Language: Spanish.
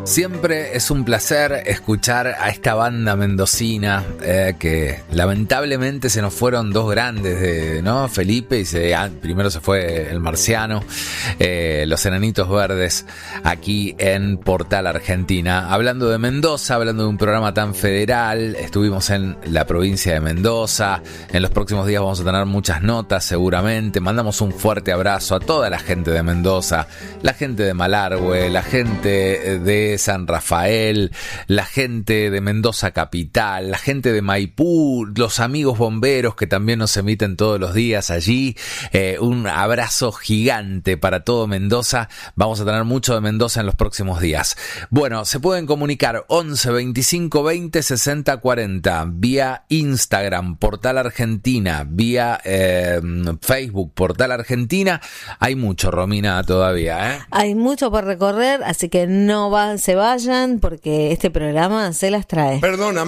Siempre es un placer escuchar a esta banda mendocina que lamentablemente se nos fueron dos grandes, ¿no? Felipe y primero se fue el Marciano, los Enanitos Verdes aquí en Portal Argentina. Hablando de Mendoza, hablando de un programa tan federal, estuvimos en la provincia de Mendoza. En los próximos días vamos a tener muchas notas seguramente. Mandamos un fuerte abrazo a toda la gente de Mendoza, la gente de Malargüe, la gente de San Rafael, la gente de Mendoza Capital, la gente de Maipú, los amigos bomberos que también nos emiten todos los días allí. Un abrazo gigante para todo Mendoza. Vamos a tener mucho de Mendoza en los próximos días. Bueno, se pueden comunicar 11 25 20 60 40 vía Instagram, Portal Argentina, vía Facebook, Portal Argentina. Hay mucho, Romina, todavía, ¿eh? Hay mucho por recorrer, así que no se vayan porque este programa se las trae. Perdona.